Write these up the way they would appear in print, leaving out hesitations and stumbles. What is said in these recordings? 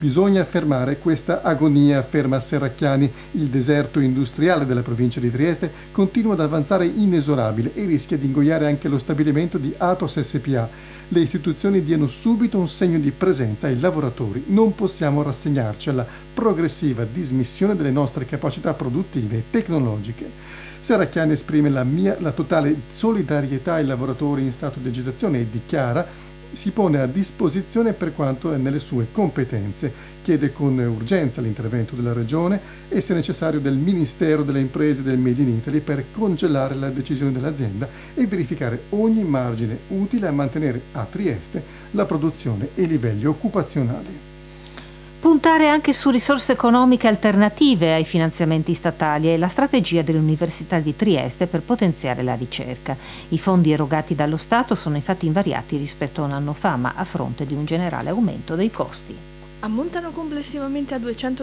Bisogna fermare questa agonia, afferma Serracchiani. Il deserto industriale della provincia di Trieste continua ad avanzare inesorabile e rischia di ingoiare anche lo stabilimento di Atos SpA. Le istituzioni diano subito un segno di presenza ai lavoratori. Non possiamo rassegnarci alla progressiva dismissione delle nostre capacità produttive e tecnologiche. Serracchiani esprime la totale solidarietà ai lavoratori in stato di agitazione e dichiara si pone a disposizione per quanto è nelle sue competenze. Chiede con urgenza l'intervento della Regione e, se necessario, del Ministero delle Imprese e del Made in Italy per congelare la decisione dell'azienda e verificare ogni margine utile a mantenere a Trieste la produzione e i livelli occupazionali. Puntare anche su risorse economiche alternative ai finanziamenti statali è la strategia dell'Università di Trieste per potenziare la ricerca. I fondi erogati dallo Stato sono infatti invariati rispetto a un anno fa, ma a fronte di un generale aumento dei costi. Ammontano complessivamente a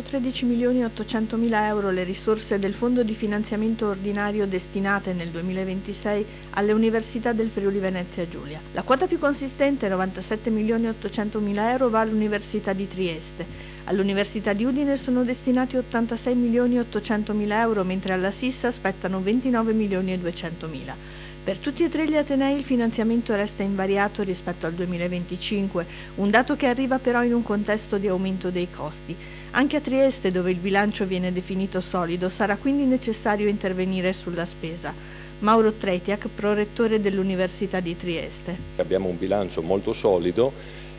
213.800.000 euro le risorse del Fondo di finanziamento ordinario destinate nel 2026 alle università del Friuli Venezia Giulia. La quota più consistente, 97.800.000 euro, va all'Università di Trieste. All'Università di Udine sono destinati 86.800.000 euro, mentre alla SISSA spettano 29.200.000. Per tutti e tre gli atenei il finanziamento resta invariato rispetto al 2025, un dato che arriva però in un contesto di aumento dei costi. Anche a Trieste, dove il bilancio viene definito solido, sarà quindi necessario intervenire sulla spesa. Mauro Tretiak, prorettore dell'Università di Trieste. Abbiamo un bilancio molto solido,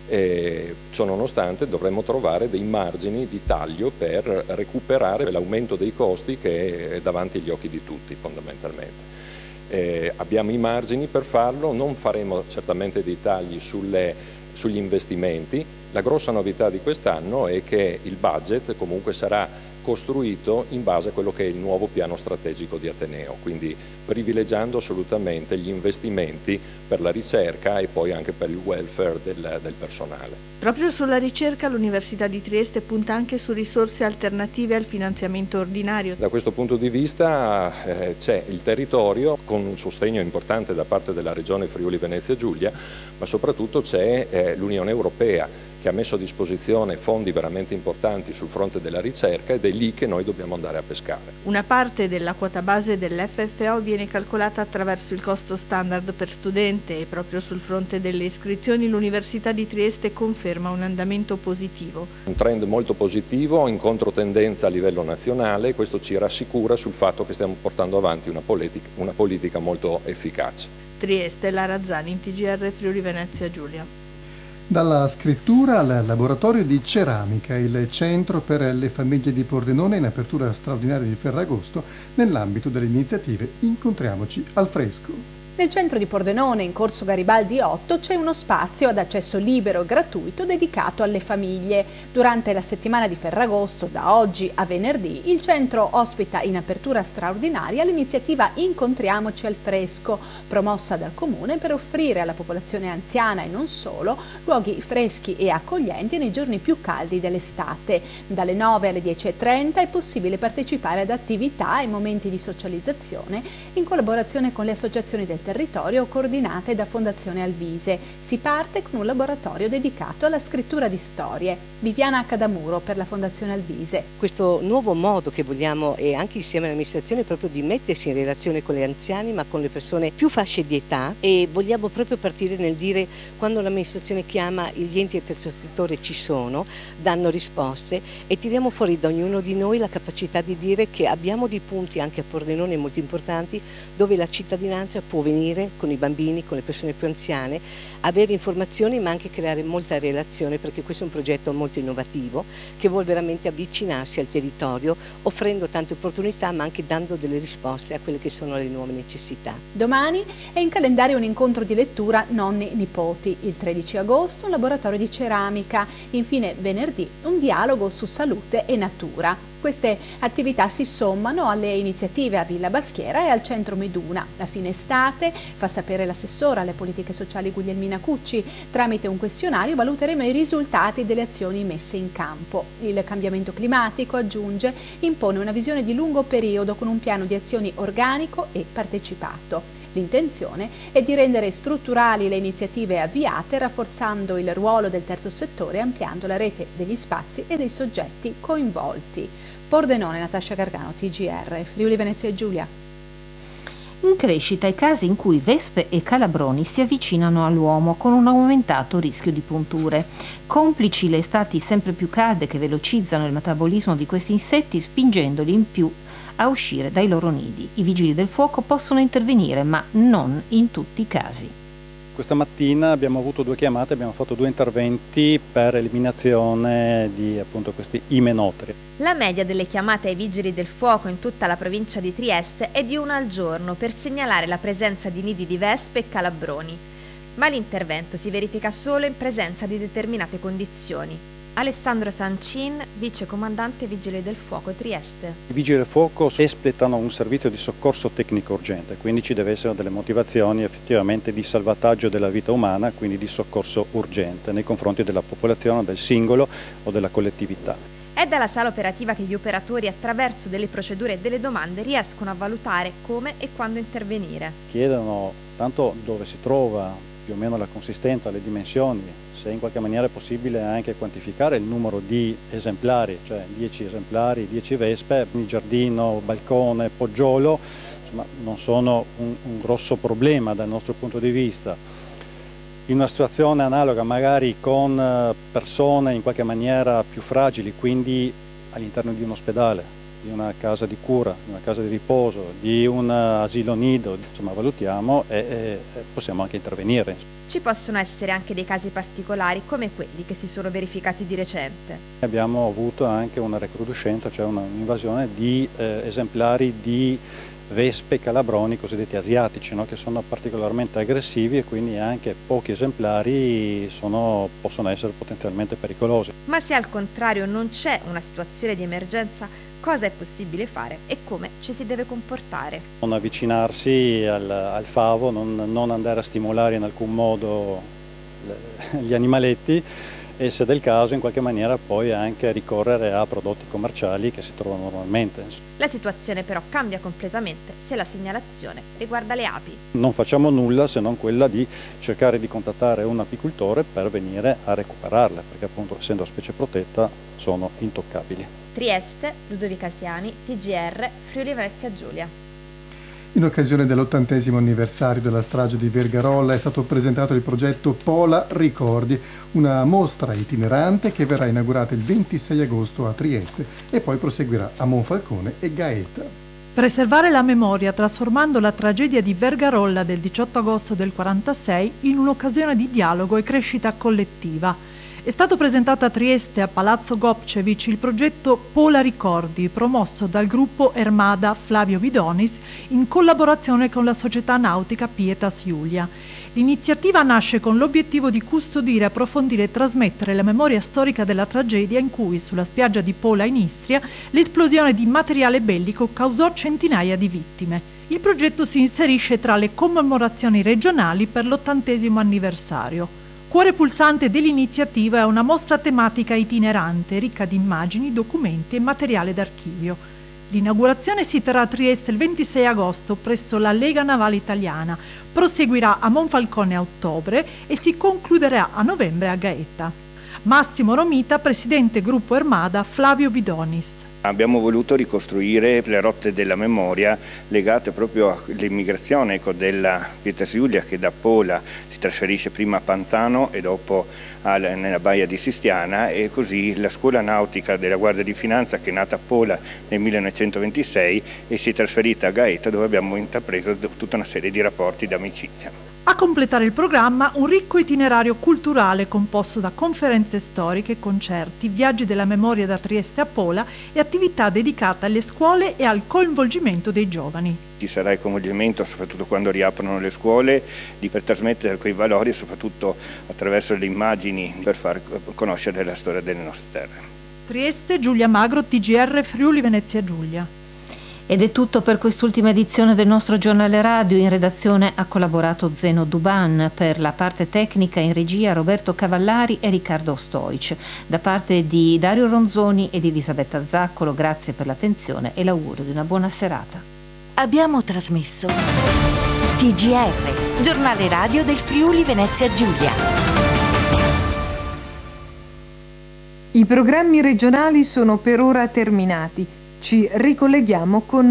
ciò nonostante dovremmo trovare dei margini di taglio per recuperare l'aumento dei costi che è davanti agli occhi di tutti fondamentalmente. Abbiamo i margini per farlo, non faremo certamente dei tagli sugli investimenti. La grossa novità di quest'anno è che il budget comunque sarà costruito in base a quello che è il nuovo piano strategico di Ateneo, quindi privilegiando assolutamente gli investimenti per la ricerca e poi anche per il welfare del personale. Proprio sulla ricerca l'Università di Trieste punta anche su risorse alternative al finanziamento ordinario. Da questo punto di vista c'è il territorio con un sostegno importante da parte della Regione Friuli Venezia Giulia, ma soprattutto c'è l'Unione Europea che ha messo a disposizione fondi veramente importanti sul fronte della ricerca ed è lì che noi dobbiamo andare a pescare. Una parte della quota base dell'FFO viene calcolata attraverso il costo standard per studente e proprio sul fronte delle iscrizioni l'Università di Trieste conferma un andamento positivo. Un trend molto positivo, in controtendenza a livello nazionale, questo ci rassicura sul fatto che stiamo portando avanti una politica molto efficace. Trieste, Lara Zani, TGR Friuli Venezia Giulia. Dalla scrittura al laboratorio di ceramica, il centro per le famiglie di Pordenone in apertura straordinaria di Ferragosto nell'ambito delle iniziative Incontriamoci al fresco. Nel centro di Pordenone, in corso Garibaldi 8, c'è uno spazio ad accesso libero e gratuito dedicato alle famiglie. Durante la settimana di Ferragosto, da oggi a venerdì, il centro ospita in apertura straordinaria l'iniziativa Incontriamoci al fresco, promossa dal Comune per offrire alla popolazione anziana e non solo luoghi freschi e accoglienti nei giorni più caldi dell'estate. Dalle 9 alle 10:30 è possibile partecipare ad attività e momenti di socializzazione in collaborazione con le associazioni del territorio coordinate da Fondazione Alvise. Si parte con un laboratorio dedicato alla scrittura di storie. Viviana Cadamuro per la Fondazione Alvise. Questo nuovo modo che vogliamo, e anche insieme all'amministrazione, è proprio di mettersi in relazione con gli anziani ma con le persone più fasce di età, e vogliamo proprio partire nel dire: quando l'amministrazione chiama, gli enti del terzo settore ci sono, danno risposte e tiriamo fuori da ognuno di noi la capacità di dire che abbiamo dei punti anche a Pordenone molto importanti dove la cittadinanza può venire con i bambini, con le persone più anziane, avere informazioni ma anche creare molta relazione, perché questo è un progetto molto innovativo che vuole veramente avvicinarsi al territorio, offrendo tante opportunità ma anche dando delle risposte a quelle che sono le nuove necessità. Domani è in calendario un incontro di lettura nonni-nipoti, il 13 agosto un laboratorio di ceramica, infine venerdì un dialogo su salute e natura. Queste attività si sommano alle iniziative a Villa Baschiera e al Centro Meduna. A fine estate, fa sapere l'assessora alle politiche sociali Guglielmina Cucci, tramite un questionario valuteremo i risultati delle azioni messe in campo. Il cambiamento climatico, aggiunge, impone una visione di lungo periodo con un piano di azioni organico e partecipato. L'intenzione è di rendere strutturali le iniziative avviate, rafforzando il ruolo del terzo settore e ampliando la rete degli spazi e dei soggetti coinvolti. Pordenone, Natascia Gargano, TGR, Friuli Venezia Giulia. In crescita i casi in cui vespe e calabroni si avvicinano all'uomo con un aumentato rischio di punture. Complici le estati sempre più calde che velocizzano il metabolismo di questi insetti, spingendoli in più a uscire dai loro nidi. I vigili del fuoco possono intervenire, ma non in tutti i casi. Questa mattina abbiamo avuto 2 chiamate, abbiamo fatto 2 interventi per eliminazione di appunto questi imenoteri. La media delle chiamate ai vigili del fuoco in tutta la provincia di Trieste è di 1 al giorno per segnalare la presenza di nidi di vespe e calabroni, ma l'intervento si verifica solo in presenza di determinate condizioni. Alessandro Sancin, vice comandante Vigili del Fuoco Trieste. I vigili del fuoco espletano un servizio di soccorso tecnico urgente, quindi ci deve essere delle motivazioni effettivamente di salvataggio della vita umana, quindi di soccorso urgente nei confronti della popolazione, del singolo o della collettività. È dalla sala operativa che gli operatori, attraverso delle procedure e delle domande, riescono a valutare come e quando intervenire. Chiedono tanto dove si trova, più o meno la consistenza, le dimensioni, se in qualche maniera è possibile anche quantificare il numero di esemplari, cioè 10 esemplari, 10 vespe, giardino, balcone, poggiolo, insomma non sono un grosso problema dal nostro punto di vista. In una situazione analoga magari con persone in qualche maniera più fragili, quindi all'interno di un ospedale, di una casa di cura, di una casa di riposo, di un asilo nido, insomma valutiamo e possiamo anche intervenire. Ci possono essere anche dei casi particolari come quelli che si sono verificati di recente. Abbiamo avuto anche una recrudescenza, cioè un'invasione di esemplari di vespe calabroni cosiddetti asiatici, no? Che sono particolarmente aggressivi e quindi anche pochi esemplari possono essere potenzialmente pericolosi. Ma se al contrario non c'è una situazione di emergenza, cosa è possibile fare e come ci si deve comportare? Non avvicinarsi al favo, non andare a stimolare in alcun modo gli animaletti e se del caso in qualche maniera poi anche ricorrere a prodotti commerciali che si trovano normalmente. La situazione però cambia completamente se la segnalazione riguarda le api. Non facciamo nulla se non quella di cercare di contattare un apicoltore per venire a recuperarle, perché appunto essendo specie protetta sono intoccabili. Trieste, Ludovica Siani, TGR, Friuli Venezia Giulia. In occasione dell'80° anniversario della strage di Vergarolla è stato presentato il progetto Pola Ricordi, una mostra itinerante che verrà inaugurata il 26 agosto a Trieste e poi proseguirà a Monfalcone e Gaeta. Preservare la memoria trasformando la tragedia di Vergarolla del 18 agosto del 1946 in un'occasione di dialogo e crescita collettiva. È stato presentato a Trieste a Palazzo Gopcevic il progetto Pola Ricordi, promosso dal gruppo Ermada Flavio Vidonis in collaborazione con la società nautica Pietas Iulia. L'iniziativa nasce con l'obiettivo di custodire, approfondire e trasmettere la memoria storica della tragedia in cui, sulla spiaggia di Pola in Istria, l'esplosione di materiale bellico causò centinaia di vittime. Il progetto si inserisce tra le commemorazioni regionali per l'80° anniversario. Cuore pulsante dell'iniziativa è una mostra tematica itinerante, ricca di immagini, documenti e materiale d'archivio. L'inaugurazione si terrà a Trieste il 26 agosto presso la Lega Navale Italiana, proseguirà a Monfalcone a ottobre e si concluderà a novembre a Gaeta. Massimo Romita, presidente gruppo Ermada Flavio Vidonis. Abbiamo voluto ricostruire le rotte della memoria legate proprio all'immigrazione della Pietas Iulia che da Pola si trasferisce prima a Panzano e dopo nella baia di Sistiana e così la scuola nautica della Guardia di Finanza che è nata a Pola nel 1926 e si è trasferita a Gaeta dove abbiamo intrapreso tutta una serie di rapporti d'amicizia. A completare il programma un ricco itinerario culturale composto da conferenze storiche, concerti, viaggi della memoria da Trieste a Pola e attività dedicate alle scuole e al coinvolgimento dei giovani. Ci sarà il coinvolgimento, soprattutto quando riaprono le scuole, per trasmettere quei valori e soprattutto attraverso le immagini per far conoscere la storia delle nostre terre. Trieste, Giulia Magro, TGR, Friuli Venezia Giulia. Ed è tutto per quest'ultima edizione del nostro giornale radio. In redazione ha collaborato Zeno Duban, per la parte tecnica in regia Roberto Cavallari e Riccardo Stoic. Da parte di Dario Ronzoni ed Elisabetta Zaccolo, grazie per l'attenzione e l'augurio di una buona serata. Abbiamo trasmesso TGR, giornale radio del Friuli Venezia Giulia. I programmi regionali sono per ora terminati. Ci ricolleghiamo con